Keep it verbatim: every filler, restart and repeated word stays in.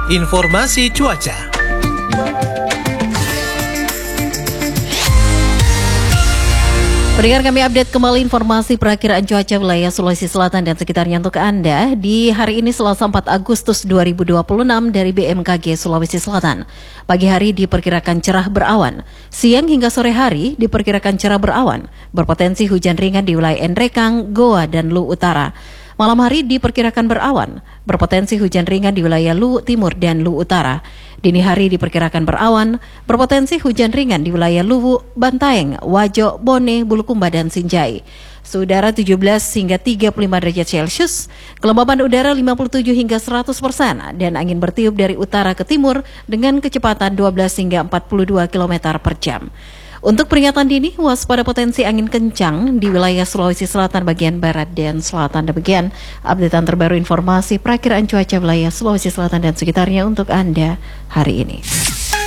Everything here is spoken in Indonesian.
Informasi cuaca. Pendengar, kami update kembali informasi perakiraan cuaca wilayah Sulawesi Selatan dan sekitarnya untuk Anda di hari ini Selasa empat Agustus dua ribu dua puluh enam dari B M K G Sulawesi Selatan. Pagi hari diperkirakan cerah berawan, siang hingga sore hari diperkirakan cerah berawan, berpotensi hujan ringan di wilayah Enrekang, Goa, dan Lu Utara. Malam hari diperkirakan berawan, berpotensi hujan ringan di wilayah Lu Timur dan Lu Utara. Dini hari diperkirakan berawan, berpotensi hujan ringan di wilayah Luwu, Bantaeng, Wajo, Bone, Bulukumba, dan Sinjai. Suhu tujuh belas hingga tiga puluh lima derajat Celcius, kelembaban udara lima puluh tujuh hingga seratus persen, dan angin bertiup dari utara ke timur dengan kecepatan dua belas hingga empat puluh dua kilometer per jam. Untuk peringatan dini, waspada potensi angin kencang di wilayah Sulawesi Selatan bagian barat dan selatan. Demikian updatean terbaru informasi perakiraan cuaca wilayah Sulawesi Selatan dan sekitarnya untuk Anda hari ini.